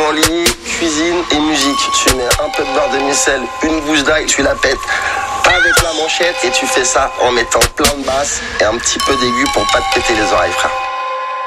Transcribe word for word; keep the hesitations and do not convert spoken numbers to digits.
en ligne, cuisine et musique. Tu mets un peu de beurre de micelle, une gousse d'ail, tu la pètes avec la manchette et tu fais ça en mettant plein de basses et un petit peu d'aigu pour pas te péter les oreilles, frère.